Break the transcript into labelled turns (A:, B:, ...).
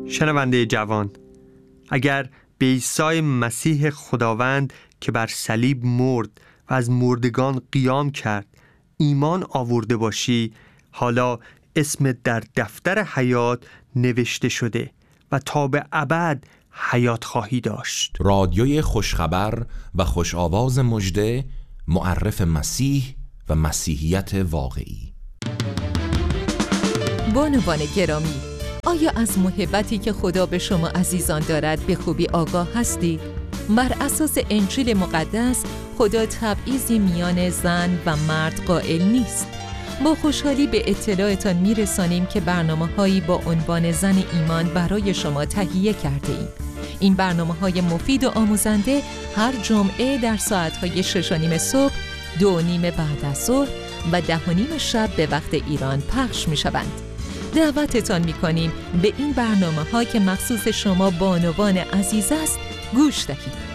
A: شنونده جوان، اگر به عیسی مسیح خداوند که بر صلیب مرد و از مردگان قیام کرد ایمان آورده باشی، حالا اسم در دفتر حیات نوشته شده و تا به ابد حیات خواهی داشت.
B: رادیوی خوشخبر و خوش آواز مژده، معرف مسیح و مسیحیت واقعی.
C: بانوان گرامی، آیا از محبتی که خدا به شما عزیزان دارد به خوبی آگاه هستید؟ بر اساس انجیل مقدس خدا تبعیضی میان زن و مرد قائل نیست. با خوشحالی به اطلاعتان میرسانیم که برنامه‌هایی با عنوان زن ایمان برای شما تهیه کرده ایم. این برنامه‌های مفید و آموزنده هر جمعه در ساعت‌های 6:30 صبح، 2:30 بعد از ظهر و 10:30 شب به وقت ایران پخش می‌شوند. دعوتتان می‌کنیم به این برنامه‌ها که مخصوص شما بانوان عزیز است گوش دهید.